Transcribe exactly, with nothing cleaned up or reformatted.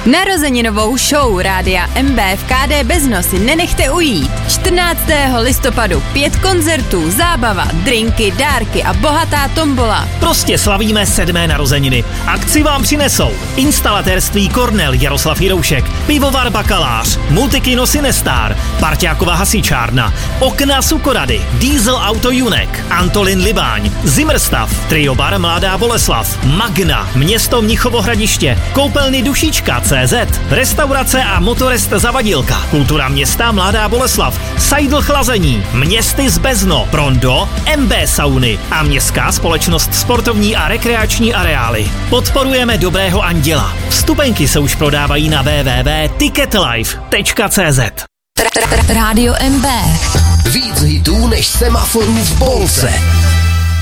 Narozeninovou show Rádia M B v K D Bezno si nenechte ujít. čtrnáctého listopadu pět koncertů, zábava, drinky, dárky a bohatá tombola. Prostě slavíme sedmé narozeniny. Akci vám přinesou instalatérství Kornel Jaroslav Jiroušek, pivovar Bakalář, Multikino Sinestar, Parťákova hasičárna, Okna Sukorady, Diesel Auto Junek, Antolin Libáň, Zimmerstav, Trio Bar Mladá Boleslav, Magna, Město Mnichovo Hradiště, Koupelny Dušička C Z, Restaurace a motorest Zavadilka, Kultura města Mladá Boleslav, Sajdl Chlazení, Městy z Bezno, Prondo, M B Sauny a Městská společnost sportovní a rekreační areály. Podporujeme Dobrého anděla. Vstupenky se už prodávají na w w w tečka ticketlife tečka c z. Rádio M B. Víc hitů než semaforů v Polce.